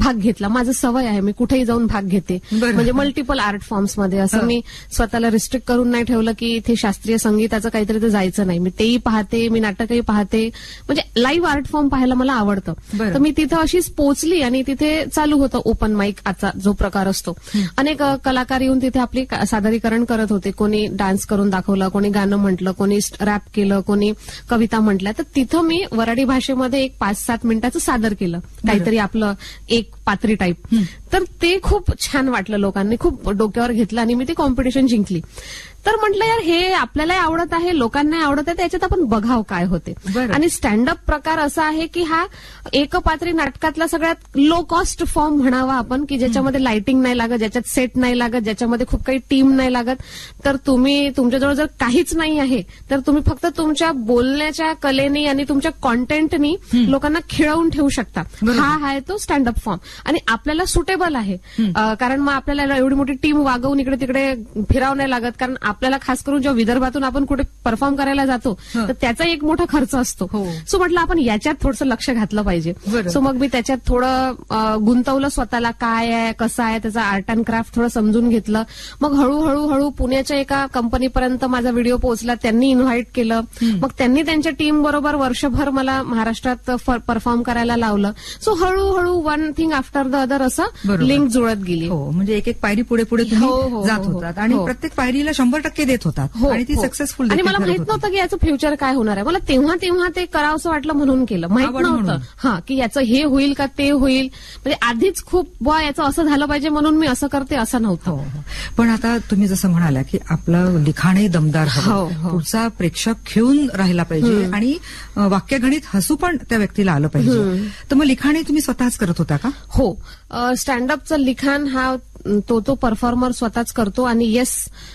भाग घेतला. माझं सवय आहे, मी कुठेही जाऊन भाग घेते. म्हणजे मल्टिपल आर्ट फॉर्म्स मध्ये असं मी स्वतःला रिस्ट्रिक्ट करून नाही ठेवलं की इथे शास्त्रीय संगीताचं काहीतरी तर जायचं नाही. मी तेही पाहते, मी नाटकही पाहते. म्हणजे लाईव्ह आर्ट फॉर्म पाहायला मला आवडतं. तर मी तिथं अशीच पोहोचली आणि तिथे चालू होतं ओपन माईक आचा जो प्रकार असतो. अनेक कलाकार येऊन तिथे आपली सादरीकरण करत होते. कोणी डान्स करून दाखवलं, कोणी गाणं म्हटलं, कोणी रॅप केलं, कोणी कविता म्हटल्या. तर तिथं मी वऱ्हाडी भाषेमध्ये एक 5-7 मिनिटाचं सादर केलं, काहीतरी आपलं एक पात्री टाईप. तर ते खूप छान वाटलं, लोकांनी खूप डोक्यावर घेतलं आणि मी ती कॉम्पिटिशन जिंकली. तर म्हटलं यार हे आपल्यालाही आवडत आहे, लोकांनाही आवडत आहे, त्याच्यात आपण बघावं काय होते. आणि स्टँडअप प्रकार असा आहे की हा एकपात्री नाटकातला सगळ्यात लो कॉस्ट फॉर्म म्हणावा आपण, की ज्याच्यामध्ये लाइटिंग नाही लागत, ज्याच्यात सेट नाही लागत, ज्याच्यामध्ये खूप काही टीम नाही लागत. तर तुम्ही तुमच्याजवळ जर काहीच नाही आहे तर तुम्ही फक्त तुमच्या बोलण्याच्या कलेनी आणि तुमच्या कॉन्टेंटनी लोकांना खिळवून ठेवू शकता. हा आहे तो स्टँडअप फॉर्म आणि आपल्याला सुटेबल आहे. कारण मग आपल्याला एवढी मोठी टीम वागवून इकडे तिकडे फिरावं नाही लागत. कारण आपल्याला खास करून जेव्हा विदर्भातून आपण कुठे परफॉर्म करायला जातो तर त्याचा एक मोठा खर्च असतो. सो म्हटलं आपण याच्यात थोडंसं लक्ष घातलं पाहिजे. सो मग मी त्याच्यात थोडं गुंतवलं स्वतःला, काय आहे कसं आहे त्याचा आर्ट अँड क्राफ्ट थोडं समजून घेतलं. मग हळूहळू पुण्याच्या एका कंपनीपर्यंत माझा व्हिडिओ पोहोचला. त्यांनी इन्व्हाइट केलं. मग त्यांनी त्यांच्या टीम बरोबर वर्षभर मला महाराष्ट्रात परफॉर्म करायला लावलं. सो हळूहळू one thing after the other असं लिंक जुळत गेली. म्हणजे एक एक पायरी पुढे पुढे तुम्ही जात होतात आणि प्रत्येक पायरीला 100% देत होतात आणि ती सक्सेसफुल. आणि मला माहित नव्हतं की याचं फ्युचर काय होणार आहे. मला तेव्हा ते करावंसं वाटलं म्हणून केलं. माहित नव्हतं की याचं हे होईल का ते होईल. म्हणजे आधीच खूप याचं असं झालं पाहिजे म्हणून मी असं करते असं नव्हतं. पण आता तुम्ही जसं म्हणाला की आपलं लिखाणही दमदार हवं, पुढचा प्रेक्षक खिळून राहिला पाहिजे आणि वाक्यगणित हसू पण त्या व्यक्तीला आलं पाहिजे. तर मग लिखाणही तुम्ही स्वतःच करत होता का? हो, स्टँडअपचं लिखाण हा तो परफॉर्मर स्वतःच करतो. आणि येस,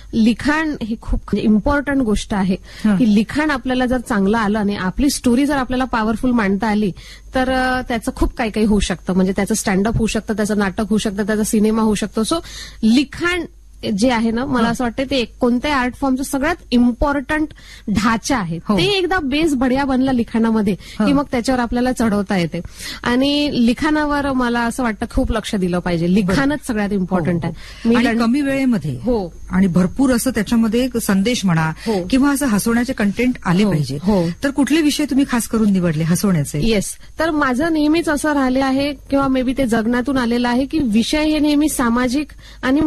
लिखाण ही खूप इम्पॉर्टंट गोष्ट आहे की लिखाण आपल्याला जर चांगलं आलं आणि आपली स्टोरी जर आपल्याला पॉवरफुल मांडता आली तर त्याचं खूप काही काही होऊ शकतं. म्हणजे त्याचं स्टँडअप होऊ शकतं, त्याचं नाटक होऊ शकतं, त्याचा सिनेमा होऊ शकतो. सो लिखाण जे आहे ना, मला असं वाटतं ते कोणत्याही आर्ट फॉर्मचं सगळ्यात इम्पॉर्टंट ढाचा आहे. ते एकदा बेस बढिया बनला लिखाणामध्ये की मग त्याच्यावर आपल्याला चढवता येते. आणि लिखाणावर मला असं वाटतं खूप लक्ष दिलं पाहिजे. लिखाणच सगळ्यात इम्पॉर्टंट आहे. आणि कमी वेळेमध्ये आणि भरपूर असं त्याच्यामध्ये संदेश म्हणा किंवा असं हसवण्याचे कंटेंट आले पाहिजे. तर कुठले विषय तुम्ही खास करून निवडले हसवण्याचे? येस, तर माझं नेहमीच असं राहिलं आहे किंवा मे बी ते जगण्यातून आलेलं आहे की विषय हे नेहमी सामाजिक आणि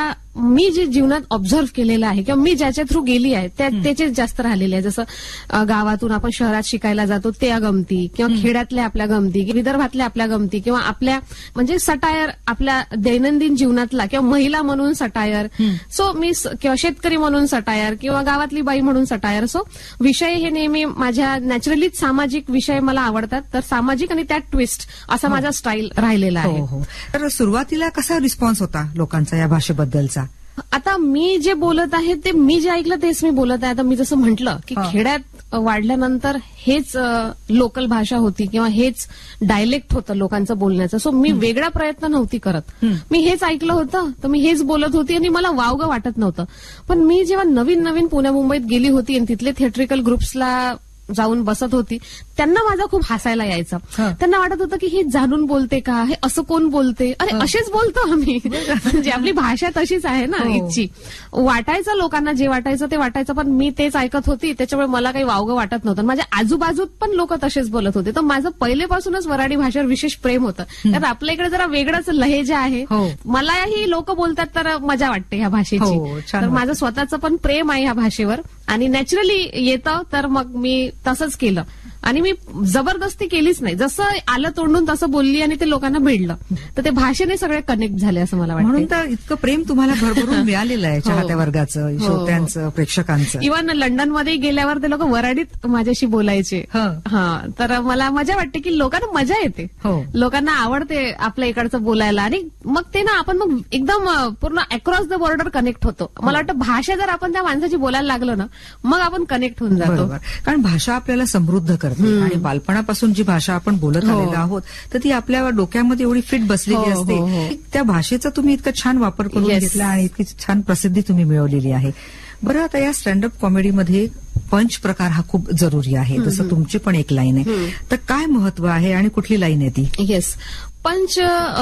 मी जे जीवनात ऑब्झर्व्ह केलेलं आहे किंवा मी ज्याच्या थ्रू गेली आहे त्याचे जास्त राहिलेले आहे. जसं गावातून आपण शहरात शिकायला जातो त्या गमती किंवा खेड्यातल्या आपल्या गमती, विदर्भातल्या आपल्या गमती किंवा आपल्या म्हणजे सटायर आपल्या दैनंदिन जीवनातला किंवा महिला म्हणून सटायर. सो मी किंवा शेतकरी म्हणून सटायर किंवा गावातली बाई म्हणून सटायर. सो विषय हे नेहमी माझ्या नॅचरलीच सामाजिक विषय मला आवडतात. तर सामाजिक आणि त्यात ट्विस्ट असा माझा स्टाईल राहिलेला आहे. तर सुरुवातीला कसा रिस्पॉन्स होता लोकांचा या भाषेबद्दलचा? आता मी जे बोलत आहे ते मी जे ऐकलं तेच मी बोलत आहे. आता मी जसं म्हटलं की खेड्यात वाढल्यानंतर हेच लोकल भाषा होती किंवा हेच डायलेक्ट होतं लोकांचं बोलण्याचं. सो मी वेगळा प्रयत्न नव्हती करत. मी हेच ऐकलं होतं तर मी हेच बोलत होती आणि मला वावगं वाटत नव्हतं. पण मी जेव्हा नवीन पुण्या मुंबईत गेली होती आणि तिथले थिएट्रिकल ग्रुप्सला जाऊन बसत होती त्यांना माझा खूप हसायला यायचा. त्यांना वाटत होतं की हे जाणून बोलते का, हे असं कोण बोलते, अरे असेच बोलतो आम्ही. म्हणजे आपली भाषा तशीच आहे ना इथची. वाटायचं लोकांना जे वाटायचं ते वाटायचं पण मी तेच ऐकत होती त्याच्यामुळे मला काही वावगं वाटत नव्हतं. माझ्या आजूबाजूत पण लोक तसेच बोलत होते. तर माझं पहिलेपासूनच वऱ्हाडी भाषेवर विशेष प्रेम होतं. तर आपल्या इकडे जरा वेगळंच लहेजा आहे. मलाही लोक बोलतात तर मजा वाटते ह्या भाषेची. तर माझं स्वतःचं पण प्रेम आहे ह्या भाषेवर आणि नॅचरली येतं तर मग मी तसंच केलं. आणि मी जबरदस्ती केलीच नाही. जसं आलं तोंडून तसं बोलली आणि ते लोकांना भिडलं. तर ते भाषेने सगळे कनेक्ट झाले असं मला वाटतं. म्हणून तर इतकं प्रेम तुम्हाला भरभरून मिळालेलं आहे चाहत्या वर्गाचं, श्रोत्यांचं, प्रेक्षकांचं. इव्हन लंडनमध्ये गेल्यावर ते लोक वऱ्हाडीत माझ्याशी बोलायचे. तर मला मजा वाटते की लोकांना मजा येते, लोकांना आवडते आपल्या इकडचं बोलायला. आणि मग ते ना आपण मग एकदम पूर्ण अक्रॉस द बॉर्डर कनेक्ट होतो. मला वाटतं भाषा जर आपण त्या माणसाची बोलायला लागलो ना मग आपण कनेक्ट होऊन जातो. कारण भाषा आपल्याला समृद्ध करते आणि बालपणापासून जी भाषा आपण बोलत आलेलो आहोत तर ती आपल्या डोक्यामध्ये एवढी फिट बसलेली असते. त्या भाषेचा तुम्ही इतका छान वापर करून घेतला आणि इतकी छान प्रसिद्धी तुम्ही मिळवलेली आहे. बरं, आता या स्टँडअप कॉमेडीमध्ये पंच प्रकार हा खूप जरुरी आहे. तसं तुमची पण एक लाईन आहे. तर काय महत्व आहे आणि कुठली लाईन आहे ती? येस, पंच